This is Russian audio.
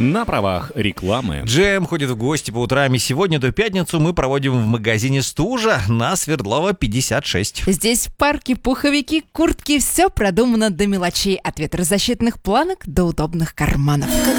На правах рекламы. Джем ходит в гости по утрам, и сегодня эту пятницу мы проводим в магазине «Стужа» на Свердлова 56. Здесь парки, пуховики, куртки, все продумано до мелочей, от ветрозащитных планок до удобных карманов.